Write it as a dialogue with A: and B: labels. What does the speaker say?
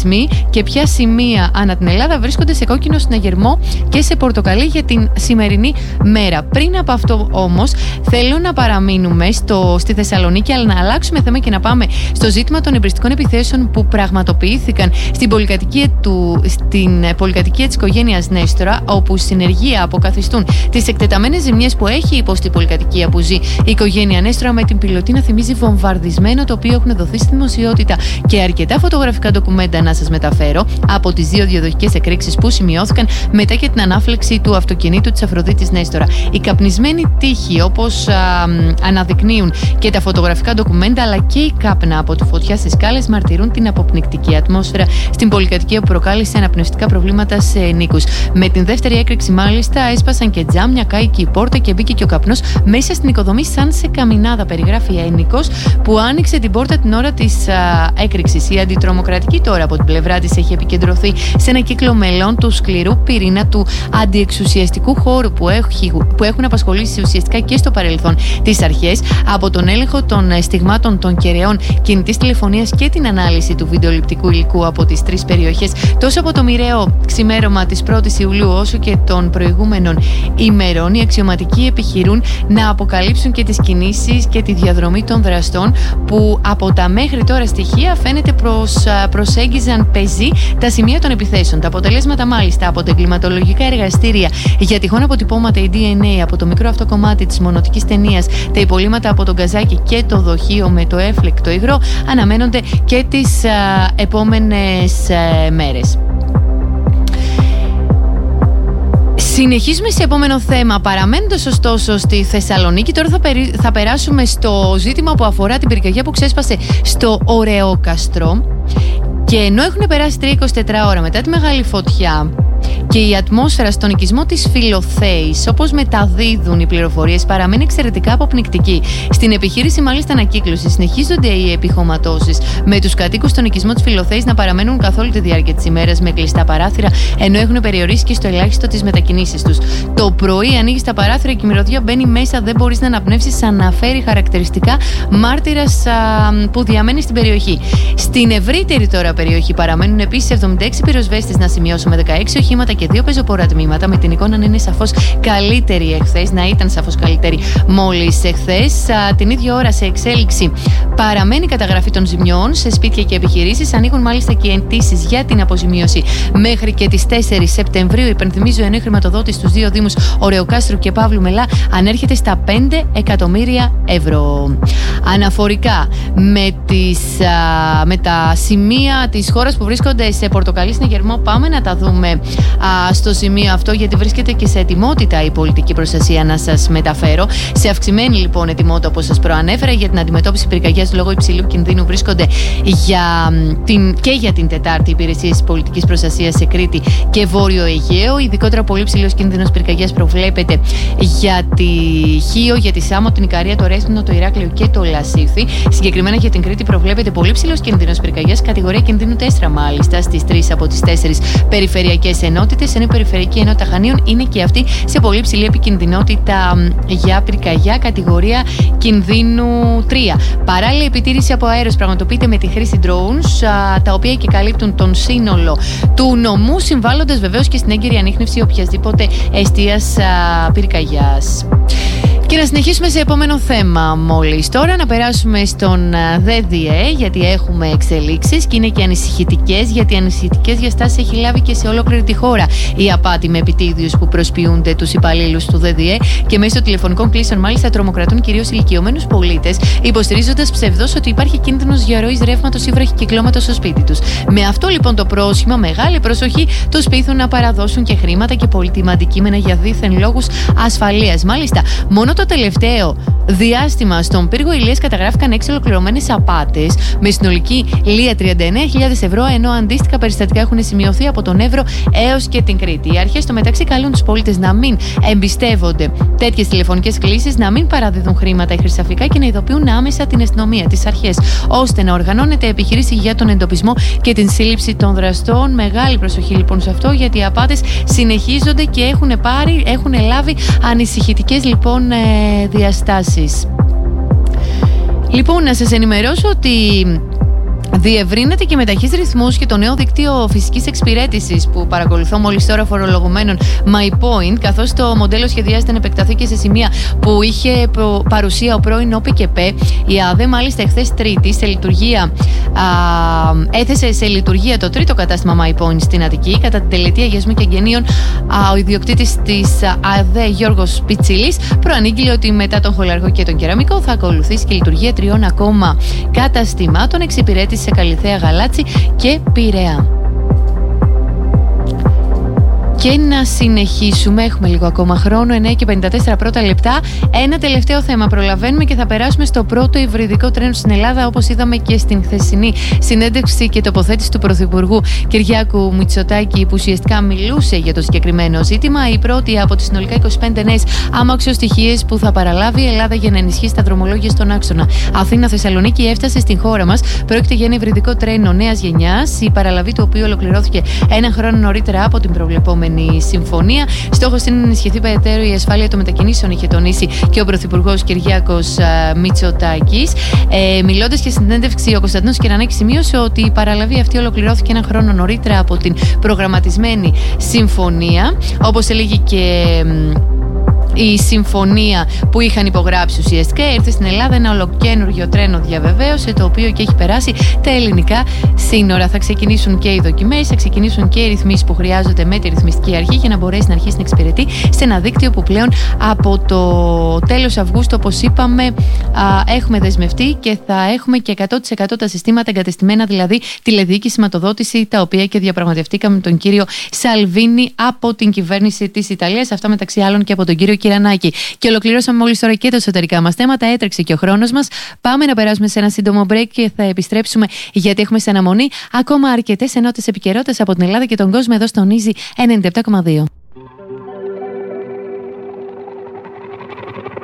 A: πληθυσμοί και ποια σημεία ανά την Ελλάδα βρίσκονται σε κόκκινο συναγερμό και σε πορτοκαλί για την σημερινή μέρα. Πριν από αυτό όμως, θέλω να παραμείνουμε στη Θεσσαλονίκη, αλλά να αλλάξουμε θέμα και να πάμε στο ζήτημα των εμπριστικών επιθέσεων που πραγματοποιήθηκαν στην πολυκατοικία της οικογένειας Νέστορα, όπου συνεργεία αποκαθιστούν τις εκτεταμένες ζημιές που έχει υποστεί η πολυκατοικία που ζει η οικογένεια Νέστορα, με την πιλωτή να θυμίζει βομβαρδισμένο τοπίο. Έχουν δοθεί στη δημοσιότητα και αρκετά φωτογραφικά ντοκουμέντα να σας μεταφέρω από τις δύο διαδοχικές εκρήξεις που σημειώθηκαν μετά και την ανάφλεξη του αυτοκινήτου της Αφροδίτης Νέστορα. Η καπνισμένη τύχη, όπως αναδεικνύουν και τα φωτογραφικά ντοκουμέντα, αλλά και η κάπνα από τη φωτιά στις σκάλες, μαρτυρούν την αποπνικτική ατμόσφαιρα στην πολυκατοικία που προκάλεσε αναπνευστικά προβλήματα σε νοίκους. Με την δεύτερη έκρηξη, μάλιστα, έσπασαν και τζάμια, κάηκε η πόρτα και μπήκε και ο καπνός μέσα στην οικοδομή, σαν σε καμινάδα, περιγράφει ένικος που άνοιξε την πόρτα την ώρα της έκρηξης. Η αντιτρομοκρατική τώρα από την πλευρά της έχει επικεντρωθεί σε ένα κύκλο μελών του σκληρού πυρήνα του αντιεξουσιαστικού χώρου που έχουν απασχολήσει ουσιαστικά και στο παρελθόν τις αρχές, από τον έλεγχο των στιγμάτων των κεραιών κινητής τηλεφωνίας και την ανάλυση του βιντεοληπτικού υλικού από τις τρεις περιοχές, τόσο από το μοιραίο ξημέρωμα της 1ης Ιουλίου όσο και των προηγούμενων ημερών. Οι αξιωματικοί επιχειρούν να αποκαλύψουν και τις κινήσεις και τη διαδρομή των δραστών που από τα μέχρι τώρα στοιχεία φαίνεται προσέγγιζαν πεζοί τα σημεία των επιθέσεων. Τα αποτελέσματα, μάλιστα, από τα εγκληματολογικά εργαστήρια για τυχόν αποτυπώματα ή DNA από το μικρό αυτό κομμάτι της μονοτικής ταινίας, τα υπολείμματα από τον καζάκι και το δοχείο με το έφλεκτο υγρό, αναμένονται και τις επόμενες μέρες. Συνεχίζουμε σε επόμενο θέμα. Παραμένοντας ωστόσο στη Θεσσαλονίκη, τώρα θα περάσουμε στο ζήτημα που αφορά την πυρκαγιά που ξέσπασε στο Ωρεόκαστρο. Και ενώ έχουν περάσει 24 ώρα μετά τη μεγάλη φωτιά και η ατμόσφαιρα στον οικισμό της Φιλοθέης, όπως μεταδίδουν οι πληροφορίες, παραμένει εξαιρετικά αποπνικτική. Στην επιχείρηση, μάλιστα, ανακύκλωση συνεχίζονται οι επιχωματώσεις, με τους κατοίκους στον οικισμό της Φιλοθέης να παραμένουν καθ' όλη τη διάρκεια της ημέρας με κλειστά παράθυρα, ενώ έχουν περιορίσει και στο ελάχιστο τις μετακινήσεις τους. Το πρωί ανοίγεις τα παράθυρα και η μυρωδιά μπαίνει μέσα, δεν μπορείς να αναπνεύσεις, αναφέρει χαρακτηριστικά μάρτυρας που διαμένει στην περιοχή. Στην ευρύτερη τώρα περιοχή παραμένουν επίσης 76 πυροσβέστες, να σημειώσουμε 16 οχήματα και 2 πεζοπόρα τμήματα, με την εικόνα να είναι σαφώς καλύτερη εχθές, να ήταν σαφώς καλύτερη μόλις εχθές. Την ίδια ώρα σε εξέλιξη παραμένει η καταγραφή των ζημιών σε σπίτια και επιχειρήσεις. Ανοίγουν μάλιστα και αιτήσεις για την αποζημίωση μέχρι και τις 4 Σεπτεμβρίου. Υπενθυμίζω, ενώ η χρηματοδότηση στους δύο Δήμους Ωρεοκάστρου και Παύλου Μελά ανέρχεται στα 5 εκατομμύρια ευρώ. Αναφορικά με τα σημεία της χώρας που βρίσκονται σε πορτοκαλί συναγερμό, πάμε να τα δούμε στο σημείο αυτό, γιατί βρίσκεται και σε ετοιμότητα η πολιτική προστασία, να σας μεταφέρω. Σε αυξημένη λοιπόν ετοιμότητα, όπως σας προανέφερα, για την αντιμετώπιση πυρκαγιάς λόγω υψηλού κινδύνου βρίσκονται και για την Τετάρτη υπηρεσίες πολιτικής προστασίας σε Κρήτη και Βόρειο Αιγαίο. Ειδικότερα πολύ ψηλός κίνδυνος πυρκαγιάς προβλέπεται για τη Χίο, για τη Σάμο, την Ικαρία, το Ρέθυμνο, το Ηράκλειο και το Λασίθι. Συγκεκριμένα για την Κρήτη προβλέπεται πολύ ψηλός κίνδυνος πυρκαγιάς, κατηγορία κινδύνου 4 μάλιστα, στις 3 από τις 4 περιφερειακές ενότητες, ενώ η περιφερειακή ενότητα Χανίων είναι και αυτή σε πολύ ψηλή επικινδυνότητα για πυρκαγιά, κατηγορία κινδύνου 3. Παράλληλη επιτήρηση από αέρος πραγματοποιείται με τη χρήση drones, τα οποία και καλύπτουν τον σύνολο του νομού, συμβάλλοντας βεβαίως και στην έγκαιρη ανίχνευση οποιασδήποτε αιστείας πυρκαγιάς. Και να συνεχίσουμε σε επόμενο θέμα μόλις τώρα, να περάσουμε στον ΔΔΕ, γιατί έχουμε εξελίξεις και είναι και ανησυχητικές, γιατί ανησυχητικές διαστάσεις έχει λάβει και σε ολόκληρη τη χώρα η απάτη με επιτίδιους που προσποιούνται τους υπαλλήλους του ΔΔΕ και μέσω τηλεφωνικών κλήσεων μάλιστα τρομοκρατούν κυρίως ηλικιωμένους πολίτες, υποστηρίζοντας ψευδώς ότι υπάρχει κίνδυνος διαρροής ρεύματος ή βραχικυκλώματος στο σπίτι τους. Με αυτό λοιπόν το πρόσχημα, μεγάλη προσοχή, τους πείθουν να παραδώσουν και χρήματα και πολύτιμα αντικείμενα για δίθεν λόγους ασφαλείας. Μάλιστα, μόνο το τελευταίο διάστημα στον πύργο Ηλίας καταγράφηκαν 6 ολοκληρωμένες απάτες με συνολική λία 39.000 ευρώ, ενώ αντίστοιχα περιστατικά έχουν σημειωθεί από τον Εύρο έως και την Κρήτη. Οι αρχές στο μεταξύ καλούν τους πολίτες να μην εμπιστεύονται τέτοιες τηλεφωνικές κλήσεις, να μην παραδίδουν χρήματα ή χρυσαφικά και να ειδοποιούν άμεσα την αστυνομία, τις αρχές, ώστε να οργανώνεται επιχείρηση για τον εντοπισμό και την σύλληψη των δραστών. Μεγάλη προσοχή λοιπόν σε αυτό, γιατί οι απάτες συνεχίζονται και έχουν λάβει ανησυχητικές λοιπόν διαστάσεις. Λοιπόν, να σας ενημερώσω ότι Διευρύνεται και με ταχύς ρυθμούς και το νέο δίκτυο φυσικής εξυπηρέτησης που παρακολουθώ μόλις τώρα φορολογουμένων MyPoint, καθώς το μοντέλο σχεδιάζεται να επεκταθεί και σε σημεία που είχε παρουσία ο πρώην ΟΠΚΠ. Η ΑΔΕ, μάλιστα, εχθές Τρίτη έθεσε σε λειτουργία το τρίτο κατάστημα MyPoint στην Αττική. Κατά την τελετή αγιασμού και εγγενείων, ο ιδιοκτήτης της ΑΔΕ, Γιώργος Πιτσίλης, προανήγγειλε ότι μετά τον Χολαργό και τον Κεραμικό θα ακολουθήσει και η λειτουργία 3 ακόμα καταστημάτων εξυπηρέτηση σε Καλιθέα, Γαλάτσι και Πειραιά. Και να συνεχίσουμε, έχουμε λίγο ακόμα χρόνο, 9 και 54 πρώτα λεπτά. Ένα τελευταίο θέμα προλαβαίνουμε και θα περάσουμε στο πρώτο υβριδικό τρένο στην Ελλάδα, όπως είδαμε και στην χθεσινή συνέντευξη και τοποθέτηση του Πρωθυπουργού Κυριάκου Μητσοτάκη, που ουσιαστικά μιλούσε για το συγκεκριμένο ζήτημα. Η πρώτη από τις συνολικά 25 νέες αμαξοστοιχίες που θα παραλάβει η Ελλάδα για να ενισχύσει τα δρομολόγια στον άξονα Αθήνα-Θεσσαλονίκη έφτασε στην χώρα μας. Πρόκειται για ένα υβριδικό τρένο νέας γενιάς, η παραλαβή του οποίου ολοκληρώθηκε ένα χρόνο νωρίτερα από την προβλεπόμενη συμφωνία. Στόχος είναι να ενισχυθεί περαιτέρω η ασφάλεια των μετακινήσεων, είχε τονίσει και ο Πρωθυπουργός Κυριάκος Μητσοτάκης. Μιλώντας και στην συνέντευξη, ο Κωνσταντίνος Κερανάκης σημείωσε ότι η παραλαβή αυτή ολοκληρώθηκε ένα χρόνο νωρίτερα από την προγραμματισμένη συμφωνία. Όπως έλεγε και η συμφωνία που είχαν υπογράψει, ουσιαστικά ήρθε στην Ελλάδα ένα ολοκένουργιο τρένο, διαβεβαίωσε, το οποίο και έχει περάσει τα ελληνικά σύνορα. Θα ξεκινήσουν και οι δοκιμές, θα ξεκινήσουν και οι ρυθμίσεις που χρειάζονται με τη ρυθμιστική αρχή για να μπορέσει να αρχίσει να εξυπηρετεί σε ένα δίκτυο που πλέον από το τέλος Αυγούστου, όπως είπαμε, έχουμε δεσμευτεί και θα έχουμε και 100% τα συστήματα εγκατεστημένα, δηλαδή τηλεδιοίκηση, σηματοδότηση, τα οποία και διαπραγματευτήκαμε με τον κύριο Σαλβίνη από την κυβέρνηση της Ιταλίας. Αυτά μεταξύ άλλων και από τον κύριο Κυρανάκη. Και ολοκληρώσαμε μόλις τώρα και τα εσωτερικά μας θέματα. Έτρεξε και ο χρόνος μας. Πάμε να περάσουμε σε ένα σύντομο break και θα επιστρέψουμε, γιατί έχουμε σε αναμονή ακόμα αρκετές ενότητες επικαιρότητας από την Ελλάδα και τον κόσμο εδώ στον Easy 97,2.